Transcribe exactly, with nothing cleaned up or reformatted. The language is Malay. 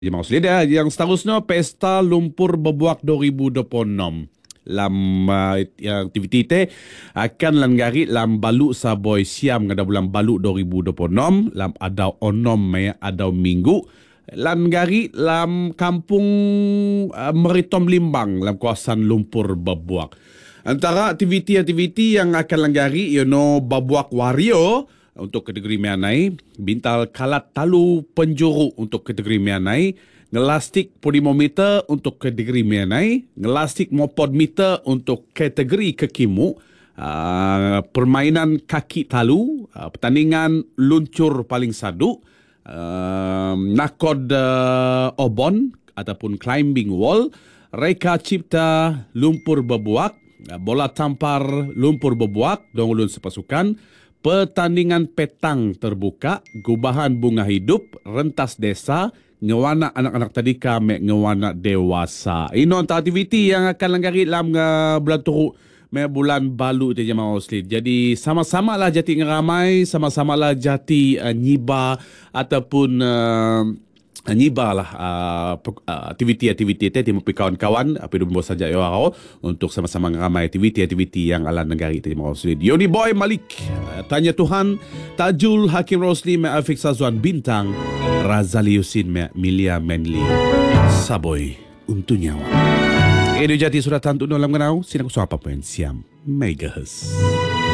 Jemaah Muslimin, yang seterusnya Pesta Lumpur Bebuak dua ribu dua puluh enam. Lam uh, aktiviti te akan langgari lam balu saboy siam ngada bulan balu dua ribu dua puluh enam lam adau onom me adau minggu langgari lam kampung uh, Meritom Limbang lam kawasan Lumpur Bebuak. Antara aktiviti-aktiviti yang akan langgari you know Bebuak Wario untuk kategori Mianai, Bintal Kalat Talu Penjuru untuk kategori Mianai, ngelastik podimometer untuk kategori Mianai, ngelastik mopod meter untuk kategori Kekimu, uh, permainan kaki talu, uh, pertandingan luncur paling sadu, uh, nakod uh, obon ataupun climbing wall, reka cipta lumpur bebuak, uh, bola tampar lumpur bebuak, dong ulun sepasukan, pertandingan petang terbuka, gubahan bunga hidup, rentas desa, ngewana anak-anak tadika me ngewana dewasa. Ini antara aktiviti yang akan langgari dalam uh, bulan turu me bulan balu je jemaah muslim. Jadi sama-sama lah jati ngeramai, sama-sama lah jati uh, nyiba ataupun uh, nyiba lah uh, aktiviti-aktiviti te timu kawan-kawan apa dulu bos saja yo untuk sama-sama ngeramai aktiviti-aktiviti yang ala negari te jemaah muslim. Yoni Boy Malik, uh, Tanya Tuhan, Tajul Hakim Rosli me Afik Sazwan Bintang, Razali Yusin me Milia Menli Saboy untuk nyawa. Ini jati sudah tantu dalam kenau, sinaku suapa pun siam megahertz.